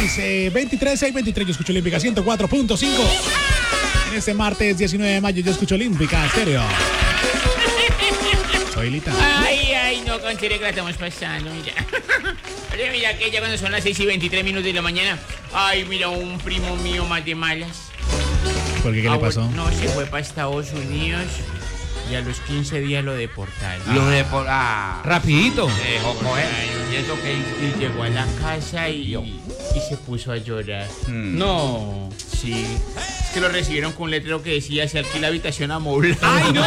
623, yo escucho Olímpica 104.5. En este martes 19 de mayo yo escucho Olímpica Estéreo. Soy Lita. Ay, no, con serio que la estamos pasando, mira. Oye, mira que ya cuando son las 6:23 de la mañana. Ay, mira, un primo mío más de malas. ¿Por qué? ¿Qué le pasó? No, se fue para Estados Unidos y a los 15 días lo deportaron. Rapidito. Y eso que y llegó a la casa y se puso a llorar. No. Sí. Es que lo recibieron con un letrero que decía: se alquila habitación a móvil. ¡Ay, no!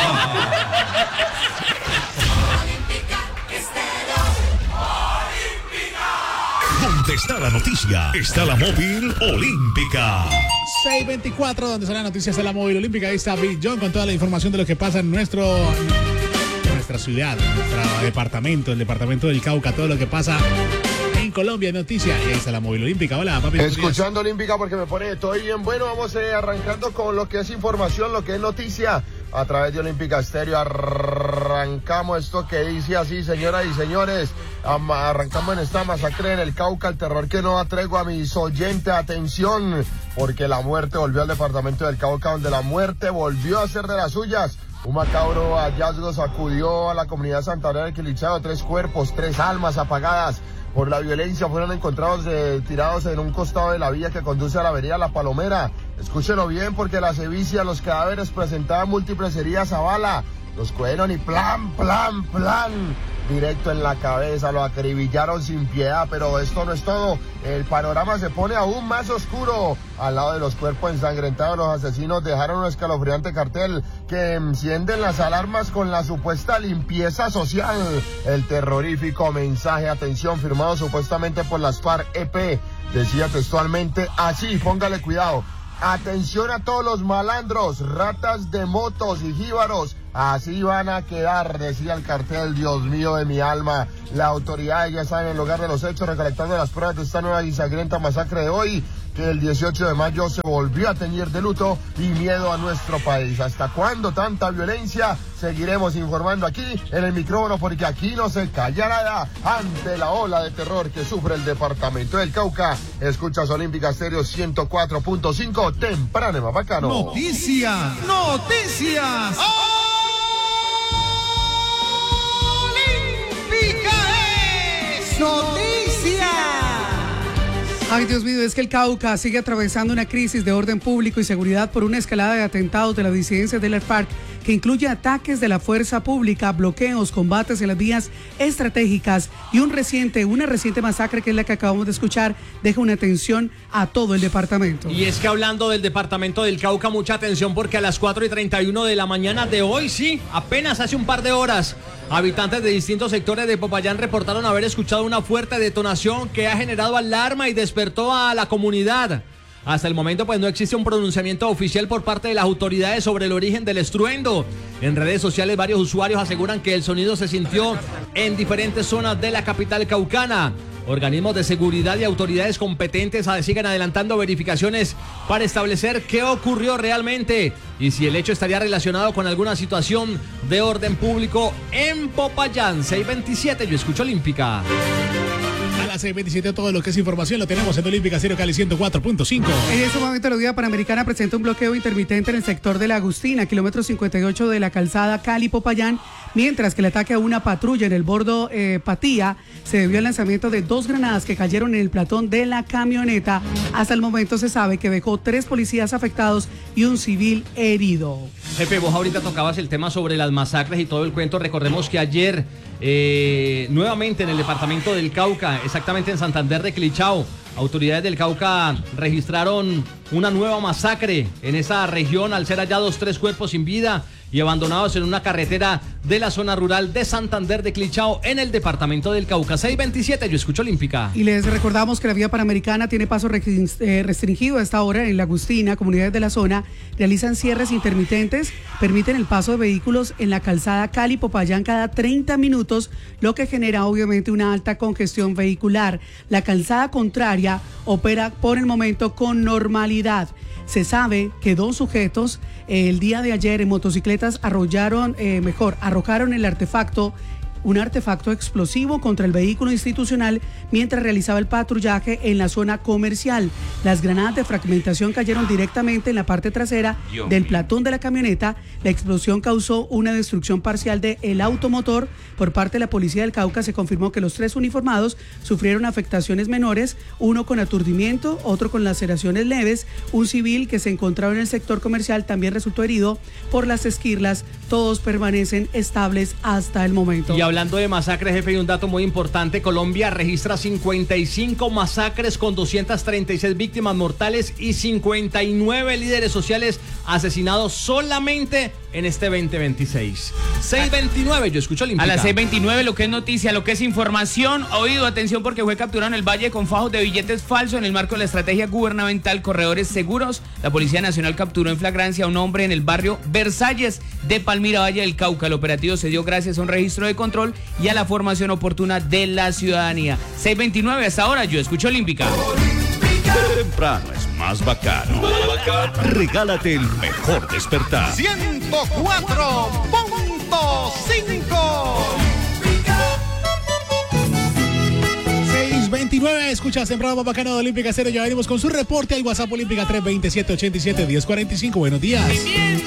Donde está la noticia, está la móvil olímpica. 624, donde son las noticias de la móvil olímpica. Ahí está Bill John con toda la información de lo que pasa en nuestra ciudad, nuestro departamento, el departamento del Cauca, todo lo que pasa en Colombia, noticias. Y ahí está la móvil olímpica. Hola, papi. Escuchando Olímpica porque me pone todo bien bueno. Vamos arrancando con lo que es información, lo que es noticia. A través de Olímpica Estéreo arrancamos esto que dice así, señoras y señores. Arrancamos en esta masacre en el Cauca, el terror que no da tregua a mis oyentes. Atención, porque la muerte volvió al departamento del Cauca, donde la muerte volvió a ser de las suyas. Un macabro hallazgo sacudió a la comunidad santandereana de Quilichao. 3 cuerpos, 3 almas apagadas por la violencia fueron encontrados tirados en un costado de la vía que conduce a la avenida La Palomera. Escúchenlo bien, porque la sevicia, los cadáveres presentaban múltiples heridas a bala. Los cogieron y plan, directo en la cabeza, lo acribillaron sin piedad. Pero esto no es todo, el panorama se pone aún más oscuro. Al lado de los cuerpos ensangrentados, los asesinos dejaron un escalofriante cartel que encienden las alarmas con la supuesta limpieza social. El terrorífico mensaje, atención, firmado supuestamente por las FARC-EP, decía textualmente así, póngale cuidado: atención a todos los malandros, ratas de motos y jíbaros, así van a quedar, decía el cartel. Dios mío de mi alma. Las autoridades ya están en el lugar de los hechos, recolectando las pruebas de esta nueva y sangrienta masacre de hoy, que el 18 de mayo se volvió a teñir de luto y miedo a nuestro país. ¿Hasta cuándo tanta violencia? Seguiremos informando aquí en el micrófono, porque aquí no se calla nada ante la ola de terror que sufre el departamento del Cauca. Escuchas Olímpica Estéreo 104.5, temprano y más bacano. Noticias. ¡Noticias! Ay, Dios mío, es que el Cauca sigue atravesando una crisis de orden público y seguridad por una escalada de atentados de la disidencia de las FARC, que incluye ataques de la fuerza pública, bloqueos, combates en las vías estratégicas y una reciente masacre, que es la que acabamos de escuchar, deja una tensión a todo el departamento. Y es que hablando del departamento del Cauca, mucha atención, porque a las 4:31 de la mañana de hoy, sí, apenas hace un par de horas, habitantes de distintos sectores de Popayán reportaron haber escuchado una fuerte detonación que ha generado alarma y despertó a la comunidad. Hasta el momento, pues, no existe un pronunciamiento oficial por parte de las autoridades sobre el origen del estruendo. En redes sociales, varios usuarios aseguran que el sonido se sintió en diferentes zonas de la capital caucana. Organismos de seguridad y autoridades competentes siguen adelantando verificaciones para establecer qué ocurrió realmente y si el hecho estaría relacionado con alguna situación de orden público en Popayán. 627, yo escucho Olímpica. A las 6:27 todo lo que es información lo tenemos en Olímpica Estéreo Cali 104.5. En este momento la Unidad Panamericana presenta un bloqueo intermitente en el sector de la Agustina, kilómetro 58 de la calzada Cali-Popayán, mientras que el ataque a una patrulla en el bordo Patía se debió al lanzamiento de 2 granadas que cayeron en el platón de la camioneta. Hasta el momento se sabe que dejó 3 policías afectados y un civil herido. Jefe, vos ahorita tocabas el tema sobre las masacres y todo el cuento. Recordemos que ayer, nuevamente en el departamento del Cauca, exactamente en Santander de Quilichao, autoridades del Cauca registraron una nueva masacre en esa región, al ser hallados 3 cuerpos sin vida y abandonados en una carretera de la zona rural de Santander de Quilichao, en el departamento del Cauca. 627, yo escucho Olímpica. Y les recordamos que la vía panamericana tiene paso restringido a esta hora en la Agustina. Comunidades de la zona realizan cierres intermitentes, permiten el paso de vehículos en la calzada Cali-Popayán cada 30 minutos, lo que genera obviamente una alta congestión vehicular. La calzada contraria opera por el momento con normalidad. Se sabe que 2 sujetos el día de ayer en motocicletas arrojaron el artefacto un artefacto explosivo contra el vehículo institucional mientras realizaba el patrullaje en la zona comercial. Las granadas de fragmentación cayeron directamente en la parte trasera del platón de la camioneta. La explosión causó una destrucción parcial del automotor. Por parte de la policía del Cauca se confirmó que los 3 uniformados sufrieron afectaciones menores, uno con aturdimiento, otro con laceraciones leves. Un civil que se encontraba en el sector comercial también resultó herido por las esquirlas. Todos permanecen estables hasta el momento. Y hablando de masacres, jefe, hay un dato muy importante. Colombia registra 55 masacres con 236 víctimas mortales y 59 líderes sociales asesinados solamente en este 2026. 6:29, yo escucho Olímpica. A las 6:29, lo que es noticia, lo que es información. Oído, atención, porque fue capturado en el Valle con fajos de billetes falsos en el marco de la estrategia gubernamental Corredores Seguros. La Policía Nacional capturó en flagrancia a un hombre en el barrio Versalles de Palmira, Valle del Cauca. El operativo se dio gracias a un registro de control y a la formación oportuna de la ciudadanía. 6:29, hasta ahora, yo escucho Olímpica. Temprano es más bacano. Regálate el mejor despertar. 104.5. 6:29, escuchas temprano más bacano de Olímpica Estéreo. Ya venimos con su reporte al WhatsApp Olímpica 327-87-1045. Buenos días.